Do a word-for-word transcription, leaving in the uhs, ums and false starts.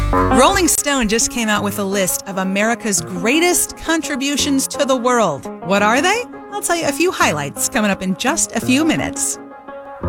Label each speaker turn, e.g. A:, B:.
A: Rolling Stone just came out with a list of America's greatest contributions to the world. What are they? I'll tell you a few highlights coming up in just a few minutes.